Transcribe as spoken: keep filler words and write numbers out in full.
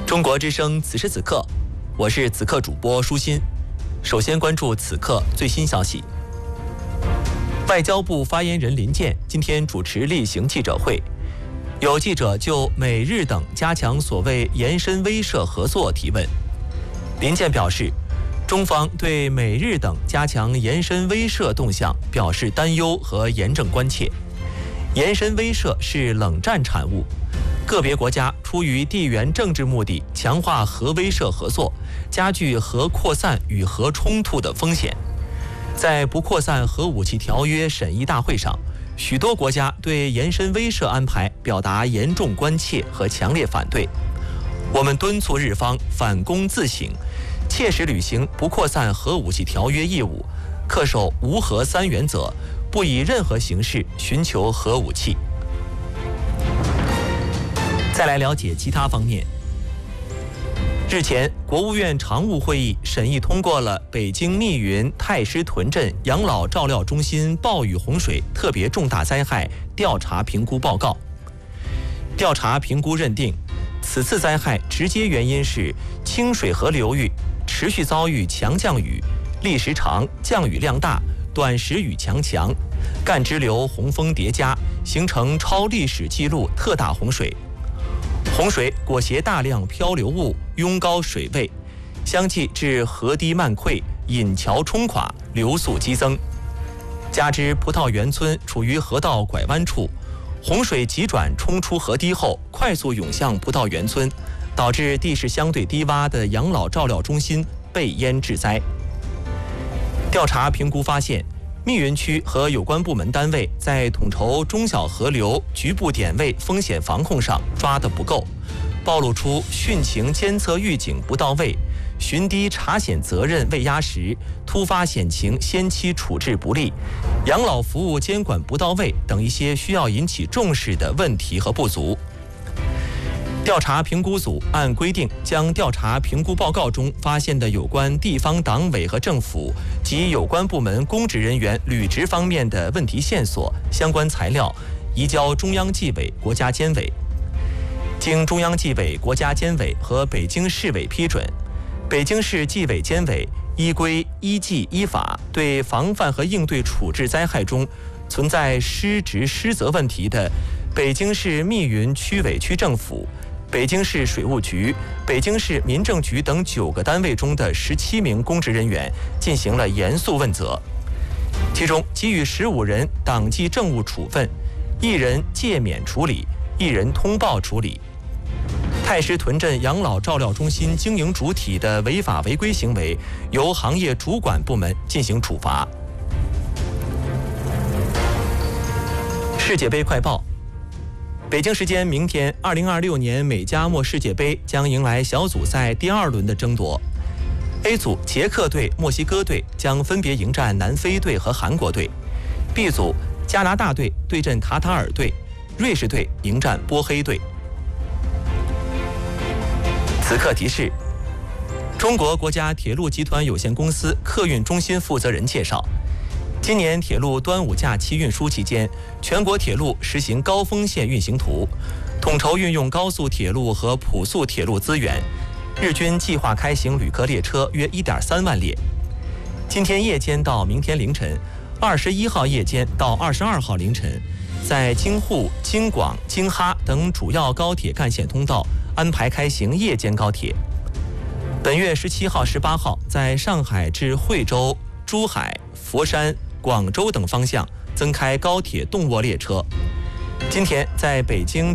中国之声此时此刻，我是此刻主播舒心。首先关注此刻最新消息。外交部发言人林健今天主持例行记者会，有记者就美日等加强所谓延伸威慑合作提问。林健表示，中方对美日等加强延伸威慑动向表示担忧和严正关切。延伸威慑是冷战产物，个别国家出于地缘政治目的强化核威慑合作，加剧核扩散与核冲突的风险。在不扩散核武器条约审议大会上，许多国家对延伸威慑安排表达严重关切和强烈反对。我们敦促日方反躬自省，切实履行不扩散核武器条约义务，恪守无核三原则，不以任何形式寻求核武器。再来了解其他方面。日前，国务院常务会议审议通过了北京密云太师屯镇养老照料中心暴雨洪水特别重大灾害调查评估报告。调查评估认定，此次灾害直接原因是清水河流域持续遭遇强降雨，历时长、降雨量大、短时雨强强，干支流洪峰叠加，形成超历史记录特大洪水。洪水裹挟大量漂流物拥高水位，相继致河堤漫溃、引桥冲垮、流速激增。加之葡萄园村处于河道拐弯处，洪水急转冲出河堤后快速涌向葡萄园村，导致地势相对低洼的养老照料中心被淹致灾。调查评估发现，密云区和有关部门单位在统筹中小河流局部点位风险防控上抓得不够，暴露出汛情监测预警不到位、巡堤查险责任未压实、突发险情先期处置不力、养老服务监管不到位等一些需要引起重视的问题和不足。调查评估组按规定，将调查评估报告中发现的有关地方党委和政府及有关部门公职人员履职方面的问题线索、相关材料移交中央纪委、国家监委。经中央纪委、国家监委和北京市委批准，北京市纪委监委依规依纪依法对防范和应对处置灾害中存在失职失责问题的北京市密云区委区政府、北京市水务局、北京市民政局等九个单位中的十七名公职人员进行了严肃问责，其中给予十五人党纪政务处分，一人诫勉处理，一人通报处理。太师屯镇养老照料中心经营主体的违法违规行为，由行业主管部门进行处罚。世界杯快报。北京时间明天，二零二六年美加墨世界杯将迎来小组赛第二轮的争夺。A 组，捷克队、墨西哥队将分别迎战南非队和韩国队。B 组，加拿大队对阵卡塔尔队，瑞士队迎战波黑队。此刻提示：中国国家铁路集团有限公司客运中心负责人介绍，今年铁路端午假期运输期间，全国铁路实行高峰线运行图，统筹运用高速铁路和普速铁路资源，日均计划开行旅客列车约 一点三万列。今天夜间到明天凌晨，二十一号夜间到二十二号凌晨，在京沪、京广、京哈等主要高铁干线通道安排开行夜间高铁。本月十七号、十八号，在上海至惠州、珠海、佛山、广州等方向增开高铁动卧列车。今天在北京